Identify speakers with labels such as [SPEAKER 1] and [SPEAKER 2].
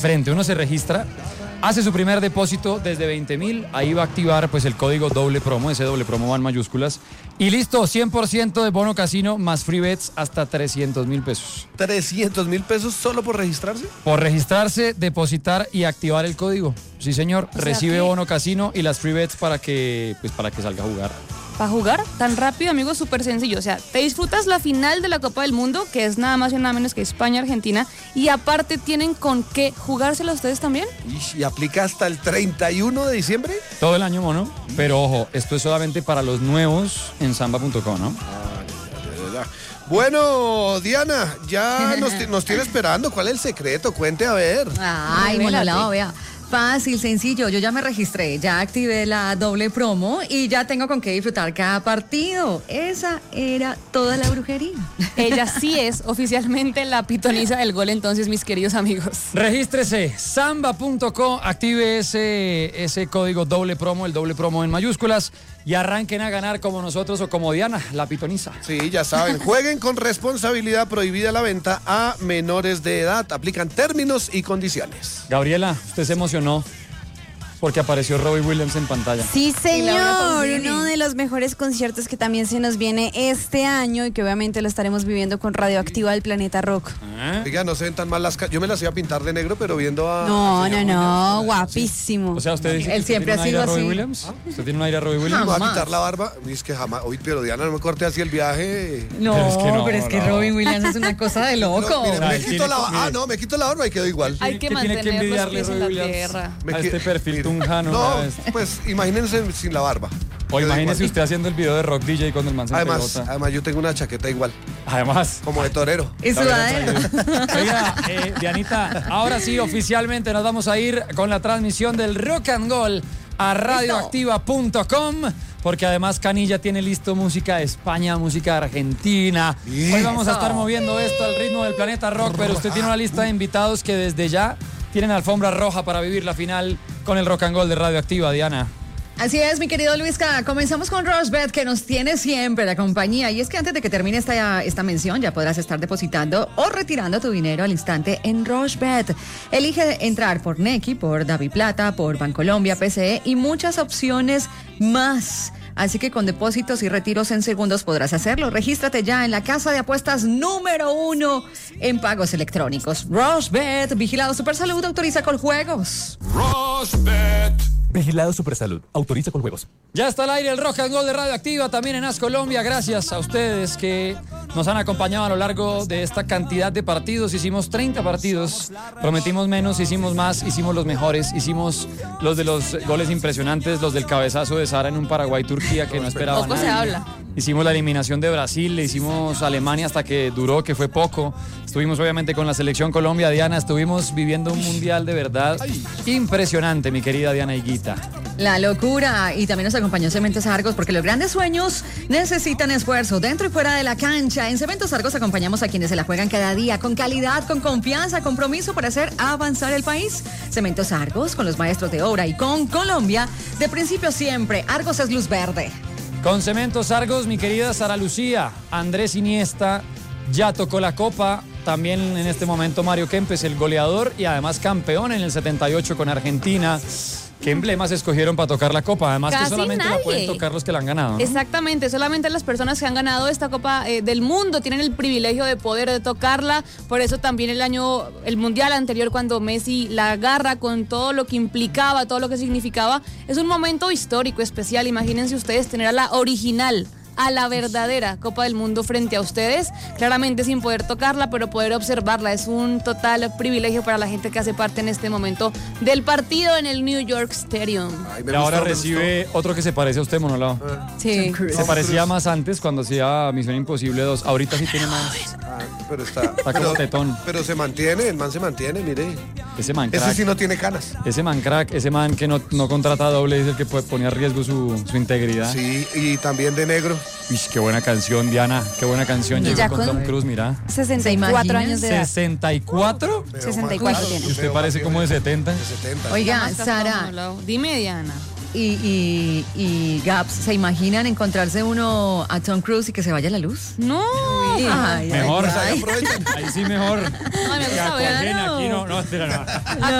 [SPEAKER 1] frente, uno se registra, hace su primer depósito desde 20.000, ahí va a activar pues el código doble promo, ese doble promo va en mayúsculas, y listo, 100% de bono casino más free bets hasta 300.000 pesos.
[SPEAKER 2] ¿300.000 pesos solo por registrarse?
[SPEAKER 1] Por registrarse, depositar y activar el código. Sí, señor, recibe bono casino y las free bets para que salga a jugar.
[SPEAKER 3] ¿Para jugar tan rápido, amigo? Súper sencillo. O sea, te disfrutas la final de la Copa del Mundo, que es nada más y nada menos que España-Argentina, y aparte tienen con qué jugársela ustedes también.
[SPEAKER 2] ¿Y aplica hasta el 31 de diciembre?
[SPEAKER 1] Todo el año, mono. Pero ojo, esto es solamente para los nuevos en samba.com, ¿no?
[SPEAKER 2] Bueno, Diana, ya nos tiene esperando. ¿Cuál es el secreto? Cuente a ver.
[SPEAKER 4] Ay, Monolao, vea. Fácil, sencillo, yo ya me registré, ya activé la doble promo y ya tengo con qué disfrutar cada partido. Esa era toda la brujería.
[SPEAKER 3] Ella sí es oficialmente la pitoniza del gol, entonces, mis queridos amigos.
[SPEAKER 1] Regístrese, samba.co, active ese código doble promo, el doble promo en mayúsculas, y arranquen a ganar como nosotros o como Diana, la pitoniza.
[SPEAKER 2] Sí, ya saben, jueguen con responsabilidad, prohibida la venta a menores de edad. Aplican términos y condiciones.
[SPEAKER 1] Gabriela, usted se emocionó porque apareció Robbie Williams en pantalla.
[SPEAKER 5] Sí, señor, uno de los mejores conciertos que también se nos viene este año y que obviamente lo estaremos viviendo con Radioactiva del Planeta Rock.
[SPEAKER 2] Oiga, no se ven tan mal las yo me las iba a pintar de negro, pero viendo a...
[SPEAKER 5] No, guapísimo.
[SPEAKER 1] O sea, usted dice
[SPEAKER 4] Él siempre ha sido
[SPEAKER 1] Robbie
[SPEAKER 4] así.
[SPEAKER 1] Williams. ¿Usted tiene un aire a Robbie Williams?
[SPEAKER 2] ¿Me va a quitar la barba? Es que jamás... Uy, pero Diana, no me corte así el viaje.
[SPEAKER 4] No, pero es que Robin Williams es una cosa de loco.
[SPEAKER 2] Mire, me quito la barba y quedo igual.
[SPEAKER 3] Hay que mantener los pies en la tierra.
[SPEAKER 1] A este perfil tunjano.
[SPEAKER 2] No, pues imagínense sin la barba.
[SPEAKER 1] O imagínese usted haciendo el video de Rock DJ cuando el man se pelota.
[SPEAKER 2] Además, yo tengo una chaqueta igual.
[SPEAKER 1] Además.
[SPEAKER 2] Como de torero.
[SPEAKER 4] Es sudadera.
[SPEAKER 1] Oiga, Dianita, ahora sí, oficialmente nos vamos a ir con la transmisión del Rock and Roll a radioactiva.com, porque además Canilla tiene listo música de España, música de Argentina. Hoy vamos a estar moviendo esto al ritmo del Planeta Rock, pero usted tiene una lista de invitados que desde ya tienen alfombra roja para vivir la final con el Rock and Roll de Radioactiva, Diana.
[SPEAKER 4] Así es, mi querido Luisca. Comenzamos con RushBet, que nos tiene siempre la compañía. Y es que antes de que termine esta mención, ya podrás estar depositando o retirando tu dinero al instante en RushBet. Elige entrar por Nequi, por DaviPlata, por Bancolombia, PCE y muchas opciones más. Así que con depósitos y retiros en segundos podrás hacerlo. Regístrate ya en la casa de apuestas número 1 en pagos electrónicos. RushBet, vigilado Supersalud, autoriza con juegos.
[SPEAKER 6] RushBet.
[SPEAKER 7] Vigilado Supersalud, autoriza con juegos.
[SPEAKER 1] Ya está al aire el Rock and Roll de Radioactiva, también en AS Colombia. Gracias a ustedes que nos han acompañado a lo largo de esta cantidad de partidos. Hicimos 30 partidos, prometimos menos, hicimos más, hicimos los mejores, hicimos los de los goles impresionantes, los del cabezazo de Sara en un Paraguay-Turquía que no esperaba
[SPEAKER 3] Poco
[SPEAKER 1] nadie.
[SPEAKER 3] se habla.
[SPEAKER 1] Hicimos la eliminación de Brasil, le hicimos a Alemania hasta que duró, que fue poco. Estuvimos obviamente con la selección Colombia, Diana, estuvimos viviendo un mundial de verdad impresionante, mi querida Diana Higuita.
[SPEAKER 4] La locura. Y también nos acompañó Cementos Argos, porque los grandes sueños necesitan esfuerzo dentro y fuera de la cancha. En Cementos Argos acompañamos a quienes se la juegan cada día con calidad, con confianza, compromiso para hacer avanzar el país. Cementos Argos, con los maestros de obra y con Colombia, de principio siempre, Argos es luz verde.
[SPEAKER 1] Con Cementos Argos, mi querida Sara Lucía, Andrés Iniesta ya tocó la copa. También en este momento Mario Kempes, el goleador y además campeón en el 78 con Argentina. ¿Qué emblemas escogieron para tocar la copa? Además
[SPEAKER 3] Casi
[SPEAKER 1] que solamente
[SPEAKER 3] nadie.
[SPEAKER 1] la pueden tocar los que la han ganado, ¿no?
[SPEAKER 3] Exactamente, solamente las personas que han ganado esta Copa del Mundo tienen el privilegio de poder tocarla. Por eso también el Mundial anterior, cuando Messi la agarra con todo lo que implicaba, todo lo que significaba, es un momento histórico, especial. Imagínense ustedes tener a la original, a la verdadera Copa del Mundo frente a ustedes, claramente sin poder tocarla, pero poder observarla. Es un total privilegio para la gente que hace parte en este momento del partido en el New York Stadium.
[SPEAKER 1] Y ahora recibe otro que se parece a usted, Monolao.
[SPEAKER 3] Sí.
[SPEAKER 1] Se parecía más antes cuando hacía Misión Imposible 2. Ahorita sí tiene más.
[SPEAKER 2] Pero está
[SPEAKER 1] como tetón.
[SPEAKER 2] Pero se mantiene, el man se mantiene, mire.
[SPEAKER 1] Ese man crack.
[SPEAKER 2] Ese sí no tiene canas.
[SPEAKER 1] Ese man crack, ese man que no contrata doble, es el que pone a riesgo su integridad.
[SPEAKER 2] Sí, y también de negro.
[SPEAKER 1] Uy, qué buena canción, Diana. Qué buena canción. Llegó
[SPEAKER 5] Ya
[SPEAKER 1] con Tom Cruise, mira.
[SPEAKER 5] 64 años de edad.
[SPEAKER 1] ¿64?
[SPEAKER 5] 64 tiene.
[SPEAKER 1] Usted parece como de 70.
[SPEAKER 4] Oiga, Sara
[SPEAKER 3] Dime, Diana.
[SPEAKER 4] y Gaps, ¿se imaginan encontrarse uno a Tom Cruise y que se vaya la luz?
[SPEAKER 3] No.
[SPEAKER 4] Ay,
[SPEAKER 1] Mejor.
[SPEAKER 4] ay, ay.
[SPEAKER 2] Aprovechan.
[SPEAKER 1] Ahí sí mejor.
[SPEAKER 3] Ay, me
[SPEAKER 1] Que
[SPEAKER 3] gusta
[SPEAKER 1] acogen
[SPEAKER 3] verlo.
[SPEAKER 1] aquí no, espera, no.